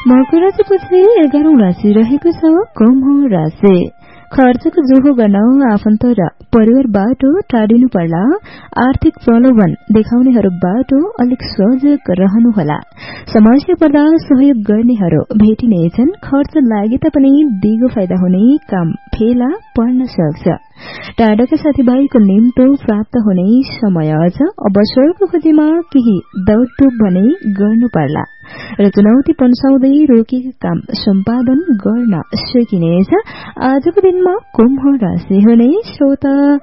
मकर राशिपछि 11औं राशि रहेको छ कुम्भ राशि। खर्चको जोहो गर्न आफन्त र परिवारबाट टाढिनु पर्ला। आर्थिक प्रलोभन देखाउनेहरूबाट अलिक सजग रहनुहोला। समस्या पर्दा सहयोग गर्नेहरू भेटिनेछन्। खर्च लागे तापनि दिगो फाइदा हुने काम फेला पर्न सक्छ। टाढाका साथीभाइको निम्तो प्राप्त हुने समय छ। अवसरको खोजीमा केही दौडधुप भने गर्नु पर्ला र चुनौती पन्साउँदै रोकेका काम सम्पादन गर्न सकिनेछ। आजको दिनमा कुम्भ राशि हुने श्रोता